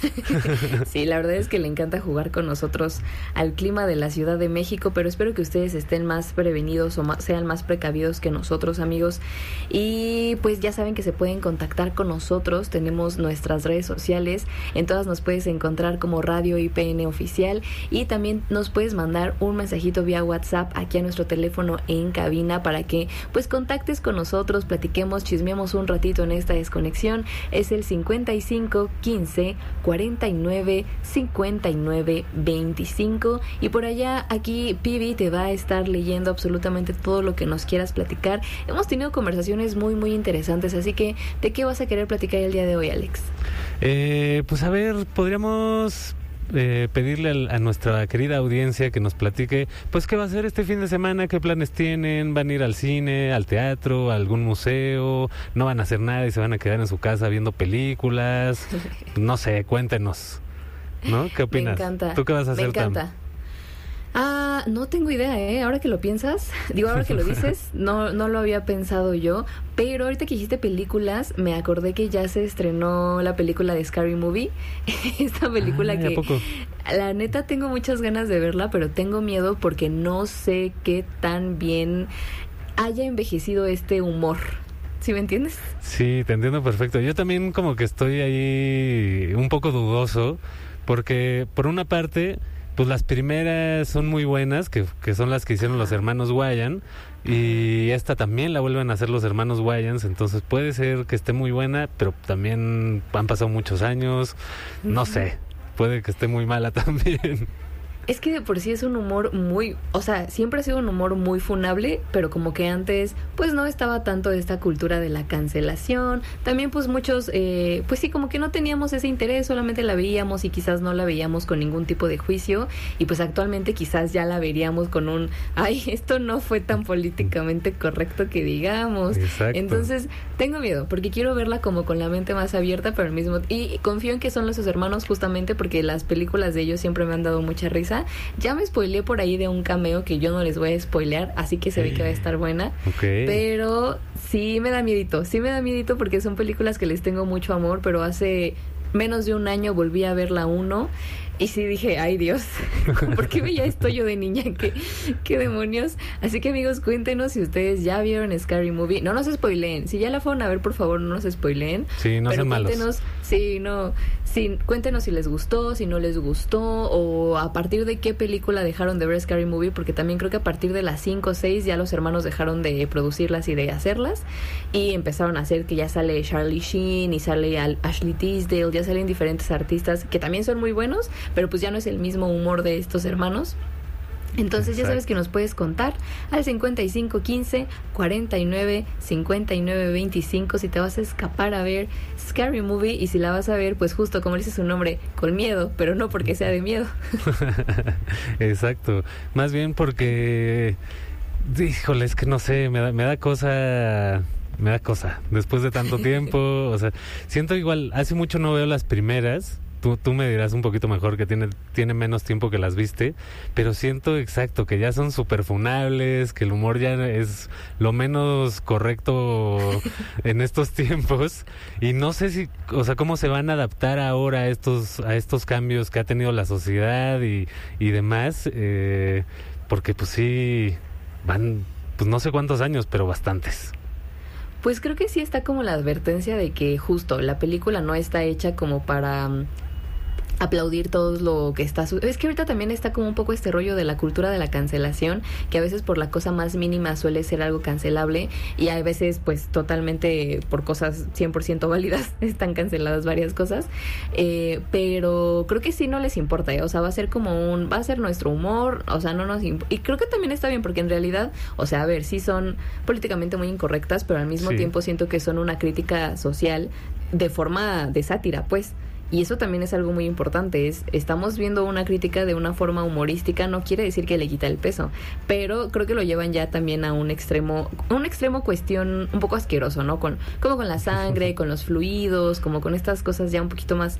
Sí, la verdad es que le encanta jugar con nosotros al clima de la Ciudad de México, pero espero que ustedes estén más prevenidos o sean más precavidos que nosotros, amigos. Y pues ya saben que se pueden contactar con nosotros, tenemos nuestras redes sociales, en todas nos puedes encontrar como Radio IPN Oficial, y también nos puedes mandar un mensajito vía WhatsApp aquí a nuestro teléfono en cabina para que pues contactes con nosotros, platiquemos, chismeamos un ratito en esta desconexión. Es el 55 15 49 59 25, y por allá aquí Pibi te va a estar leyendo absolutamente todo lo que nos quieras platicar. Hemos tenido conversaciones muy muy interesantes, así que ¿de qué vas a querer platicar el día de hoy, Alex? Pues a ver, podríamos pedirle a nuestra querida audiencia que nos platique pues qué va a hacer este fin de semana, qué planes tienen, van a ir al cine, al teatro, a algún museo, no van a hacer nada y se van a quedar en su casa viendo películas, no sé, cuéntenos, ¿no? ¿Qué opinas? Me encanta. ¿Tú qué vas a hacer, Me encanta. No tengo idea, ahora que lo piensas, ahora que lo dices, no lo había pensado yo, pero ahorita que dijiste películas, me acordé que ya se estrenó la película de Scary Movie, esta película que, la neta, tengo muchas ganas de verla, pero tengo miedo porque no sé qué tan bien haya envejecido este humor. ¿Sí me entiendes? Sí, te entiendo perfecto. Yo también como que estoy ahí un poco dudoso, porque por una parte pues las primeras son muy buenas, que son las que hicieron los hermanos Wayans, y esta también la vuelven a hacer los hermanos Wayans, entonces puede ser que esté muy buena, pero también han pasado muchos años, no sé, puede que esté muy mala también. Es que de por sí es un humor muy, o sea, siempre ha sido un humor muy funable, pero como que antes pues no estaba tanto de esta cultura de la cancelación. También pues muchos, pues sí, como que no teníamos ese interés, solamente la veíamos y quizás no la veíamos con ningún tipo de juicio, y pues actualmente quizás ya la veríamos con un, ay, esto no fue tan políticamente correcto que digamos. Exacto. Entonces tengo miedo, porque quiero verla como con la mente más abierta, pero al mismo y confío en que son los sus hermanos, justamente porque las películas de ellos siempre me han dado mucha risa. Ya me spoileé por ahí de un cameo que yo no les voy a spoilear, así que se ve que va a estar buena. Okay. Pero sí me da miedito porque son películas que les tengo mucho amor, pero hace menos de un año volví a ver la 1 y sí dije, ay Dios, ¿por qué veía esto yo de niña? ¿Qué demonios? Así que, amigos, cuéntenos si ustedes ya vieron Scary Movie. No nos spoileen. Si ya la fueron a ver, por favor, no nos spoileen. Sí, no sean malos. Cuéntenos si les gustó, si no les gustó, o a partir de qué película dejaron de ver Scary Movie, porque también creo que a partir de las 5 o 6 ya los hermanos dejaron de producirlas y de hacerlas, y empezaron a hacer que ya sale Charlie Sheen y sale Ashley Tisdale, ya salen diferentes artistas que también son muy buenos, pero pues ya no es el mismo humor de estos hermanos. Entonces Exacto. Ya sabes que nos puedes contar al 55 15 49 59 25 si te vas a escapar a ver Scary Movie, y si la vas a ver, pues justo como dice su nombre, con miedo, pero no porque sea de miedo. Exacto, más bien porque, híjole, es que no sé, me da cosa después de tanto tiempo, o sea, siento igual, hace mucho no veo las primeras. Tú me dirás un poquito mejor, que tiene menos tiempo que las viste, pero siento exacto que ya son súper funables, que el humor ya es lo menos correcto en estos tiempos, y no sé si, o sea, cómo se van a adaptar ahora a estos cambios que ha tenido la sociedad y demás, porque pues sí, van, pues no sé cuántos años, pero bastantes. Pues creo que sí está como la advertencia de que justo la película no está hecha como para aplaudir todo lo que está es que ahorita también está como un poco este rollo de la cultura de la cancelación, que a veces por la cosa más mínima suele ser algo cancelable, y a veces pues totalmente por cosas 100% válidas están canceladas varias cosas, pero creo que sí no les importa, o sea, va a ser nuestro humor, o sea, y creo que también está bien, porque en realidad, o sea, a ver, sí son políticamente muy incorrectas, pero al mismo tiempo siento que son una crítica social de forma de sátira, pues. Y eso también es algo muy importante, estamos viendo una crítica de una forma humorística, no quiere decir que le quita el peso, pero creo que lo llevan ya también a un extremo cuestión un poco asqueroso, ¿no? Como con la sangre, con los fluidos, como con estas cosas ya un poquito más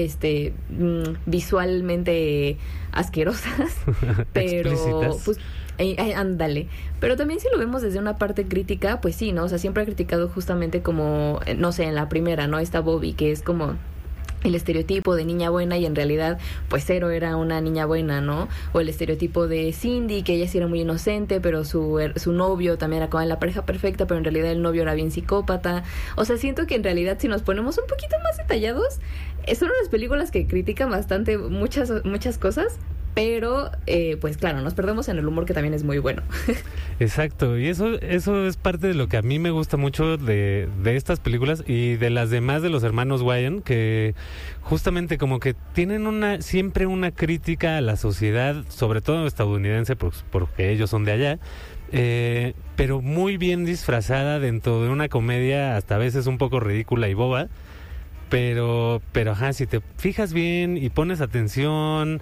visualmente asquerosas, pero pues ándale, pero también si lo vemos desde una parte crítica, pues sí, ¿no? O sea, siempre ha criticado justamente como, no sé, en la primera, ¿no? Está Bobby, que es como el estereotipo de niña buena y en realidad pues Zero era una niña buena, ¿no? O el estereotipo de Cindy, que ella sí era muy inocente, pero su novio también era como la pareja perfecta, pero en realidad el novio era bien psicópata. O sea, siento que en realidad si nos ponemos un poquito más detallados, son unas películas que critican bastante muchas cosas, pero pues claro, nos perdemos en el humor, que también es muy bueno. Exacto, y eso es parte de lo que a mí me gusta mucho de estas películas y de las demás de los hermanos Wayans, que justamente como que tienen siempre una crítica a la sociedad, sobre todo estadounidense, porque ellos son de allá, pero muy bien disfrazada dentro de una comedia hasta a veces un poco ridícula y boba. Pero ajá, si te fijas bien y pones atención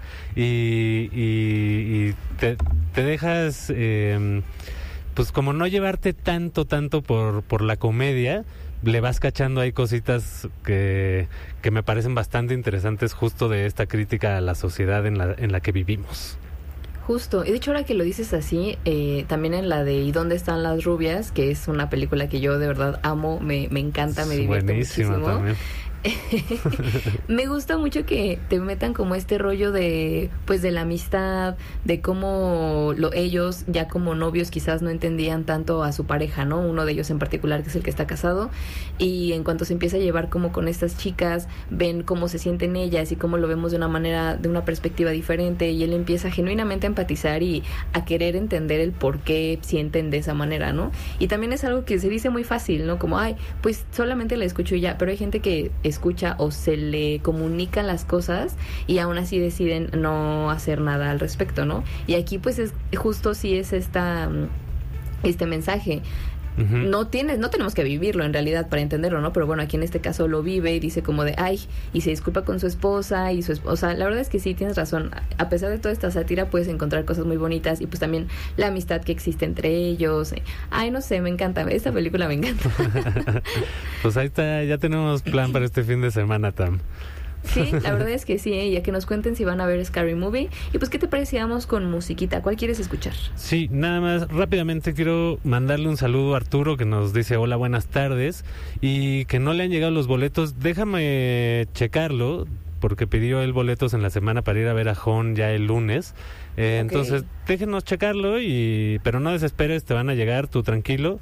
y te dejas, pues como no llevarte tanto por la comedia, le vas cachando ahí cositas que me parecen bastante interesantes justo de esta crítica a la sociedad en la que vivimos. Justo, y de hecho ahora que lo dices así, también en la de ¿Y dónde están las rubias?, que es una película que yo de verdad amo, me encanta, me divierto muchísimo. También. Me gusta mucho que te metan como este rollo de pues de la amistad, de cómo ellos ya como novios quizás no entendían tanto a su pareja, ¿no? Uno de ellos en particular, que es el que está casado, y en cuanto se empieza a llevar como con estas chicas, ven cómo se sienten ellas y cómo lo vemos de una perspectiva diferente, y él empieza genuinamente a empatizar y a querer entender el por qué sienten de esa manera, ¿no? Y también es algo que se dice muy fácil, ¿no? Como, ay, pues solamente la escucho y ya, pero hay gente que escucha o se le comunican las cosas y aún así deciden no hacer nada al respecto, ¿no? Y aquí pues es justo sí es este mensaje. Uh-huh. No tenemos que vivirlo en realidad para entenderlo, ¿no? Pero bueno, aquí en este caso lo vive y dice como de ay, y se disculpa con su esposa y o sea, la verdad es que sí tienes razón. A pesar de toda esta sátira puedes encontrar cosas muy bonitas y pues también la amistad que existe entre ellos. Ay, no sé, me encanta, esta película me encanta. Pues ahí está, ya tenemos plan para este fin de semana, Tam. Sí, la verdad es que sí, ya que nos cuenten si van a ver Scary Movie. Y pues, ¿qué te parece si vamos con musiquita? ¿Cuál quieres escuchar? Sí, nada más, rápidamente quiero mandarle un saludo a Arturo, que nos dice hola, buenas tardes, y que no le han llegado los boletos. Déjame checarlo, porque pidió él boletos en la semana para ir a ver a Jon ya el lunes. Okay. Entonces, déjenos checarlo, pero no desesperes, te van a llegar, tú tranquilo.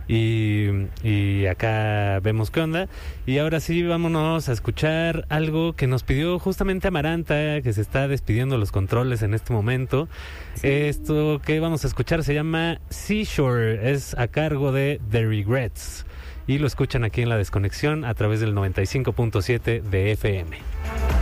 Y acá vemos qué onda. Y ahora sí, vámonos a escuchar algo que nos pidió justamente Amaranta, que se está despidiendo los controles en este momento. Sí. Esto que vamos a escuchar se llama Seashore, es a cargo de The Regrets y lo escuchan aquí en La Desconexión a través del 95.7 de FM.